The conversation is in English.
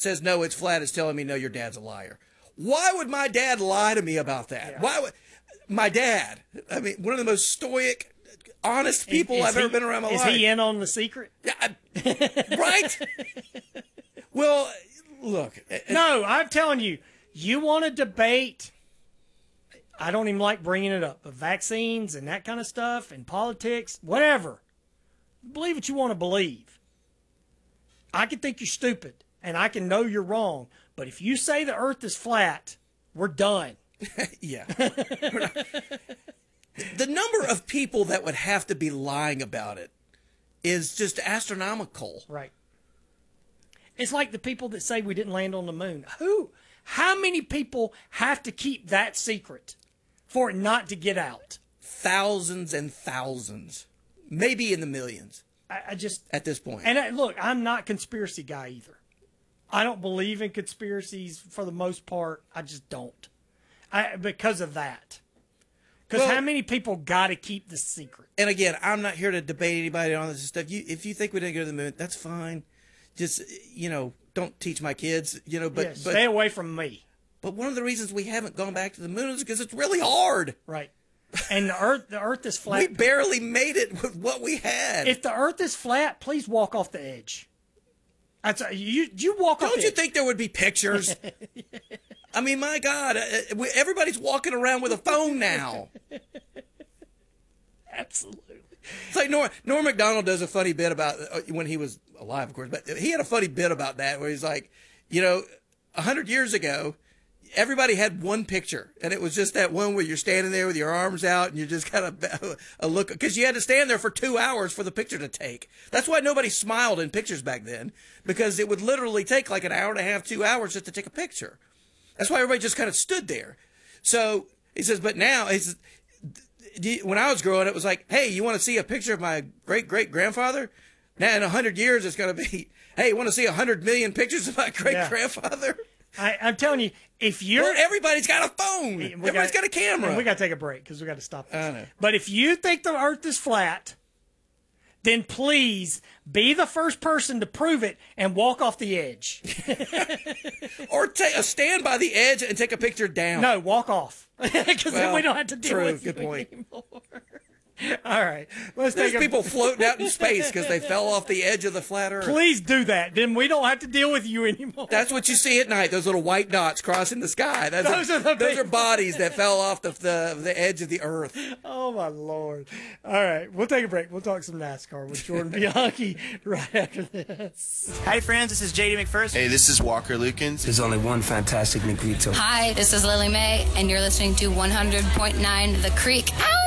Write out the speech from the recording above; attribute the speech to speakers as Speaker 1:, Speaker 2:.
Speaker 1: says, no, it's flat, is telling me, no, your dad's a liar. Why would my dad lie to me about that? Yeah. Why would my dad, I mean, one of the most stoic, honest people I've ever been around my life.
Speaker 2: Is he in on the secret?
Speaker 1: Yeah, right? Well, look.
Speaker 2: No, I'm telling you, you want to debate, I don't even like bringing it up, but vaccines and that kind of stuff and politics, whatever. Believe what you want to believe. I can think you're stupid, and I can know you're wrong, but if you say the earth is flat, we're done.
Speaker 1: Yeah. The number of people that would have to be lying about it is just astronomical.
Speaker 2: Right. It's like the people that say we didn't land on the moon. Who? How many people have to keep that secret for it not to get out?
Speaker 1: Thousands and thousands. Maybe in the millions.
Speaker 2: I just...
Speaker 1: At this point.
Speaker 2: And look, I'm not a conspiracy guy either. I don't believe in conspiracies for the most part. I just don't. Because of that. Because how many people got to keep the secret?
Speaker 1: And again, I'm not here to debate anybody on this stuff. If you think we didn't go to the moon, that's fine. Just, don't teach my kids, but
Speaker 2: stay away from me.
Speaker 1: But one of the reasons we haven't gone back to the moon is because it's really hard.
Speaker 2: Right. And the earth is flat.
Speaker 1: We barely made it with what we had.
Speaker 2: If the earth is flat, please walk off the edge. You walk off the edge.
Speaker 1: Don't you think there would be pictures? I mean, my God, everybody's walking around with a phone now.
Speaker 2: Absolutely.
Speaker 1: It's like Norm Macdonald does a funny bit about, when he was alive, of course, but he had a funny bit about that where he's like, 100 years ago, everybody had one picture, and it was just that one where you're standing there with your arms out and you just kind of a look, because you had to stand there for 2 hours for the picture to take. That's why nobody smiled in pictures back then, because it would literally take like an hour and a half, 2 hours just to take a picture. That's why everybody just kind of stood there. So he says, but now, when I was growing, it was like, hey, you want to see a picture of my great-great-grandfather? Now in 100 years, it's going to be, hey, you want to see 100 million pictures of my great-grandfather?
Speaker 2: I'm telling you, if you're...
Speaker 1: Well, everybody's got a phone. Everybody's got a camera.
Speaker 2: And we got to take a break because we got to stop this.
Speaker 1: I know.
Speaker 2: But if you think the earth is flat, then please be the first person to prove it and walk off the edge.
Speaker 1: Or stand by the edge and take a picture down.
Speaker 2: No, walk off. Because then we don't have to deal with
Speaker 1: good point.
Speaker 2: anymore. All right.
Speaker 1: There's people floating out in space because they fell off the edge of the flat earth.
Speaker 2: Please do that. Then we don't have to deal with you anymore.
Speaker 1: That's what you see at night, those little white dots crossing the sky. Those are bodies that fell off the edge of the earth.
Speaker 2: Oh, my Lord. All right. We'll take a break. We'll talk some NASCAR with Jordan Bianchi right after this.
Speaker 3: Hi, friends. This is J.D. McPherson.
Speaker 4: Hey, this is Walker Lukens.
Speaker 5: There's only one fantastic Negrito.
Speaker 6: Hi, this is Lily Mae, and you're listening to 100.9 The Creek. Ow!